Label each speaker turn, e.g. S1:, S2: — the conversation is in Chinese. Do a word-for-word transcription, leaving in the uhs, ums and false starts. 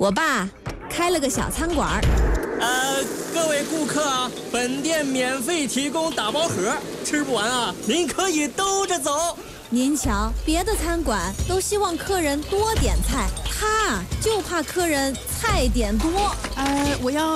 S1: 我爸开了个小餐馆。
S2: 呃，各位顾客啊，本店免费提供打包盒，吃不完啊，您可以兜着走。
S1: 您瞧，别的餐馆都希望客人多点菜，他就怕客人菜点多。
S3: 呃，我要